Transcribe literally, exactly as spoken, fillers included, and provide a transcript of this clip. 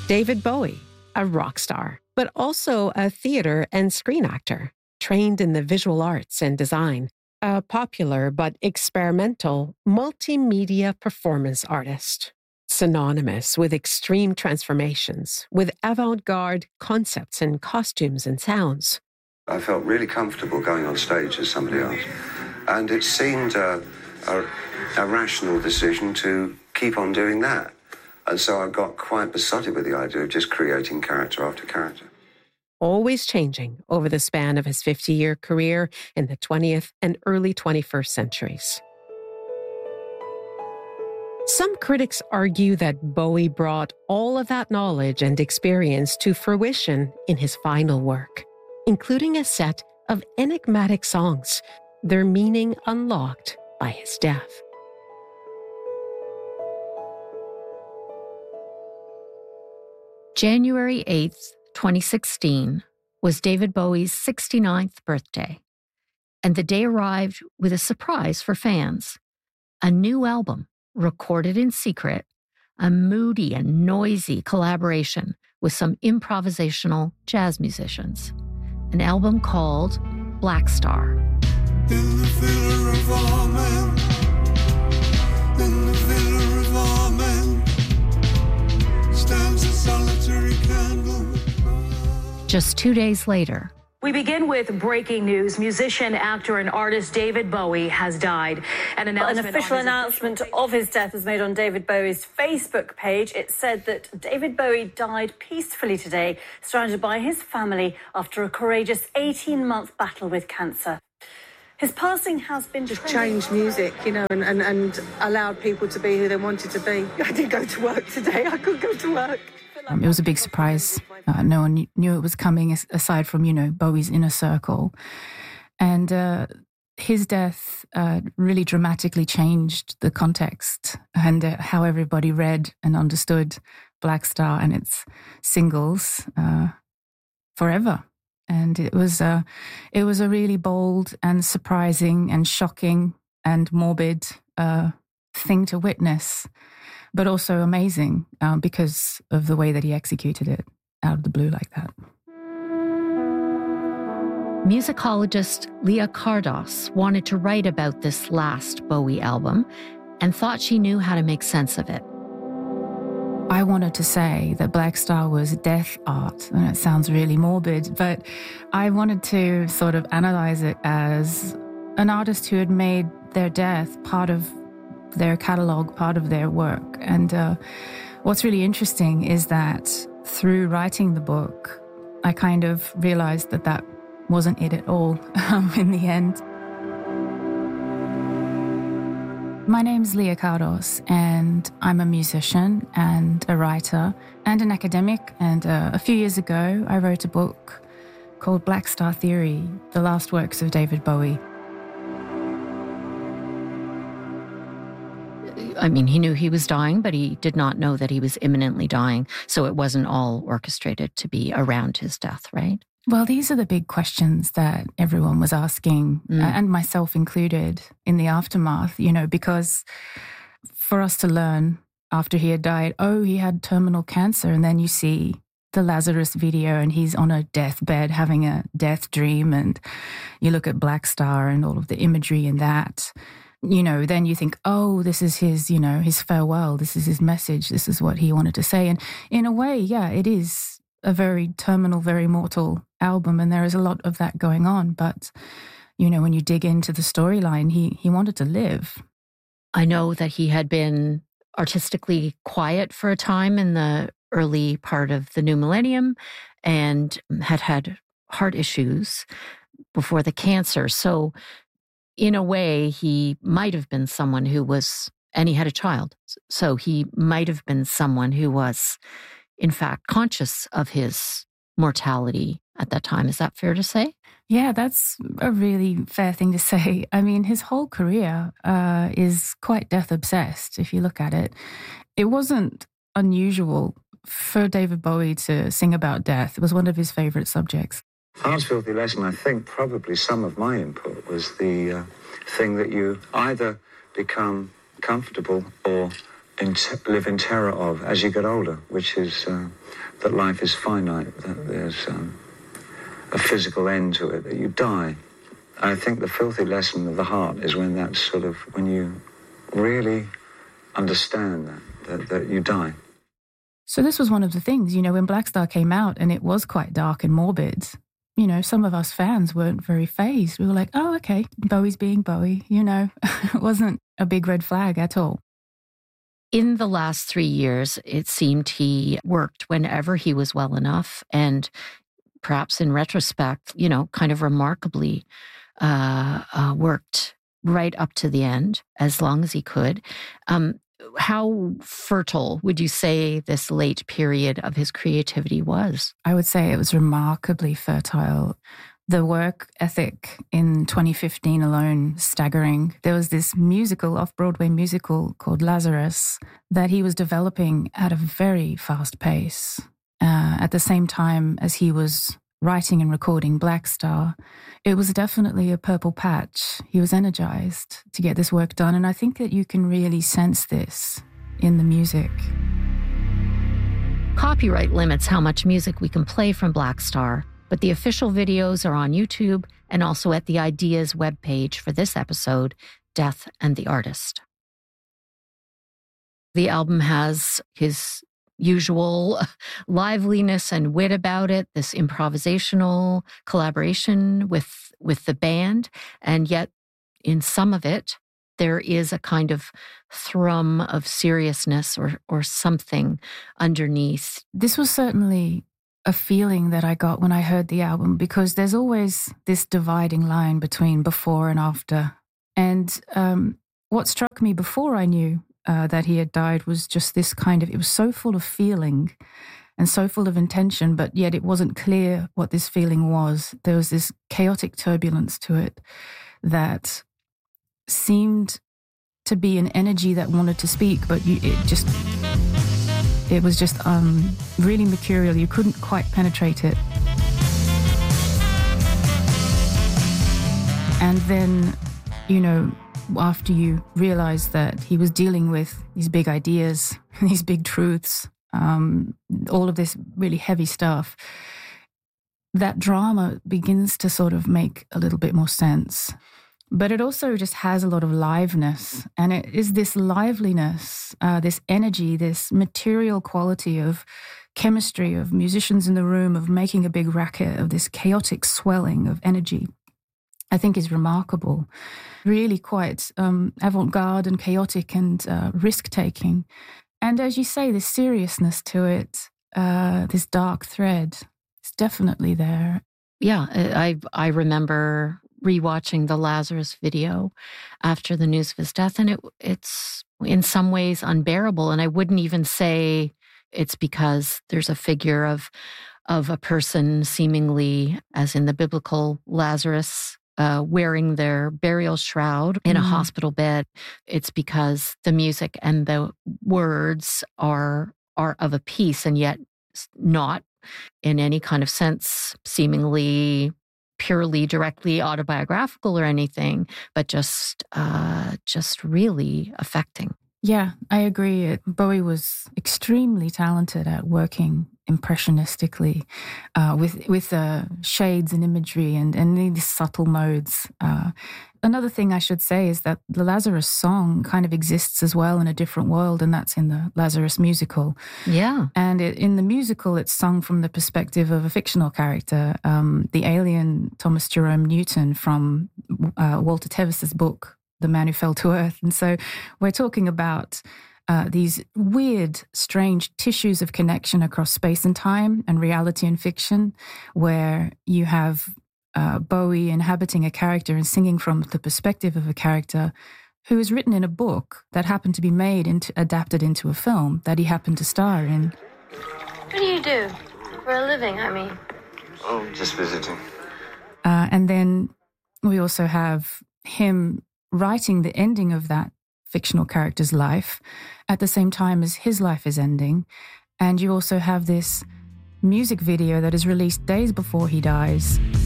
David Bowie, a rock star, but also a theater and screen actor, trained in the visual arts and design, a popular but experimental multimedia performance artist, synonymous with extreme transformations, with avant-garde concepts and costumes and sounds. I felt really comfortable going on stage as somebody else, and it seemed a, a, a rational decision to keep on doing that. And so I got quite besotted with the idea of just creating character after character. Always changing over the span of his fifty-year career in the twentieth and early twenty-first centuries. Some critics argue that Bowie brought all of that knowledge and experience to fruition in his final work, including a set of enigmatic songs, their meaning unlocked by his death. January eighth, twenty sixteen was David Bowie's sixty-ninth birthday, and the day arrived with a surprise for fans. A new album, recorded in secret, a moody and noisy collaboration with some improvisational jazz musicians. An album called Black Star. In the villa of our men, in the villa of our men, stands a solitary candle. Just two days later, we begin with breaking news. Musician, actor, and artist David Bowie has died. An, announcement An official on announcement official... of his death was made on David Bowie's Facebook page. It said that David Bowie died peacefully today, surrounded by his family after a courageous eighteen-month battle with cancer. His passing has been... Just changed music, you know, and, and, and allowed people to be who they wanted to be. I didn't go to work today. I couldn't go to work. Um, it was a big surprise. Uh, no one knew it was coming, aside from, you know, Bowie's inner circle. And uh, his death uh, really dramatically changed the context and uh, how everybody read and understood Black Star and its singles uh, forever. And it was, uh, it was a really bold and surprising and shocking and morbid uh, thing to witness, but also amazing um, because of the way that he executed it out of the blue like that. Musicologist Leah Kardos wanted to write about this last Bowie album and thought she knew how to make sense of it. I wanted to say that Black Star was death art, and it sounds really morbid, but I wanted to sort of analyze it as an artist who had made their death part of their catalogue, part of their work. And uh, what's really interesting is that through writing the book, I kind of realized that that wasn't it at all um, in the end. My name's Leah Kardos, and I'm a musician and a writer and an academic. And uh, a few years ago, I wrote a book called Black Star Theory, The Last Works of David Bowie. I mean, he knew he was dying, but he did not know that he was imminently dying. So it wasn't all orchestrated to be around his death, right? Well, these are the big questions that everyone was asking, mm. and myself included, in the aftermath, you know, because for us to learn after he had died, oh, he had terminal cancer, and then you see the Lazarus video and he's on a deathbed having a death dream, and you look at Black Star and all of the imagery in that, you know, then you think, oh, this is his, you know, his farewell, this is his message, this is what he wanted to say. And in a way, yeah, it is a very terminal, very mortal album, and there is a lot of that going on. But, you know, when you dig into the storyline, he he wanted to live. I know that he had been artistically quiet for a time in the early part of the new millennium and had had heart issues before the cancer. So in a way, he might have been someone who was, and he had a child. So he might have been someone who was, in fact, conscious of his mortality at that time. Is that fair to say? Yeah, that's a really fair thing to say. I mean, his whole career uh, is quite death-obsessed, if you look at it. It wasn't unusual for David Bowie to sing about death. It was one of his favourite subjects. Art's Filthy Lesson, I think probably some of my input was the uh, thing that you either become comfortable or in te- live in terror of as you get older, which is uh, that life is finite, that there's um, a physical end to it, that you die. I think the filthy lesson of the heart is when that's sort of, when you really understand that, that, that you die. So this was one of the things, you know, when Black Star came out and it was quite dark and morbid, you know, some of us fans weren't very fazed. We were like, oh, okay, Bowie's being Bowie, you know. It wasn't a big red flag at all. In the last three years, it seemed he worked whenever he was well enough, and perhaps in retrospect, you know, kind of remarkably uh, uh, worked right up to the end, as long as he could. Um, how fertile would you say this late period of his creativity was? I would say it was remarkably fertile. The work ethic in twenty fifteen alone, staggering. There was this musical, off-Broadway musical called Lazarus that he was developing at a very fast pace. Uh, at the same time as he was writing and recording Black Star, it was definitely a purple patch. He was energized to get this work done, and I think that you can really sense this in the music. Copyright limits how much music we can play from Black Star, but the official videos are on YouTube and also at the Ideas webpage for this episode, Death and the Artist. The album has his usual liveliness and wit about it, this improvisational collaboration with with the band, and yet in some of it, there is a kind of thrum of seriousness or or something underneath. This was certainly a feeling that I got when I heard the album, because there's always this dividing line between before and after. And um, what struck me before I knew Uh, that he had died was just this kind of, it was so full of feeling and so full of intention, but yet it wasn't clear what this feeling was. There was this chaotic turbulence to it that seemed to be an energy that wanted to speak, but you, it just, it was just um, really mercurial. You couldn't quite penetrate it. And then, you know, after you realize that he was dealing with these big ideas, these big truths, um, all of this really heavy stuff, that drama begins to sort of make a little bit more sense. But it also just has a lot of liveness, and it is this liveliness, uh, this energy, this material quality of chemistry, of musicians in the room, of making a big racket, of this chaotic swelling of energy, I think is remarkable. Really quite um, avant-garde and chaotic and uh, risk-taking. And as you say, this seriousness to it, uh, this dark thread, is definitely there. Yeah, I I remember rewatching the Lazarus video after the news of his death, and it it's in some ways unbearable. And I wouldn't even say it's because there's a figure of of a person seemingly, as in the biblical Lazarus, Uh, wearing their burial shroud in a mm. hospital bed. It's because the music and the words are are of a piece, and yet not in any kind of sense seemingly purely directly autobiographical or anything, but just uh, just really affecting. Yeah, I agree. Bowie was extremely talented at working impressionistically uh, with with uh, shades and imagery and, and these subtle modes. Uh, another thing I should say is that the Lazarus song kind of exists as well in a different world, and that's in the Lazarus musical. Yeah. And it, in the musical, it's sung from the perspective of a fictional character, um, the alien Thomas Jerome Newton from uh, Walter Tevis's book, The Man Who Fell to Earth. And so we're talking about uh, these weird, strange tissues of connection across space and time and reality and fiction, where you have uh, Bowie inhabiting a character and singing from the perspective of a character who is written in a book that happened to be made into, adapted into a film that he happened to star in. What do you do for a living, I mean? Oh, just visiting. Uh, and then we also have him writing the ending of that fictional character's life at the same time as his life is ending. And you also have this music video that is released days before he dies.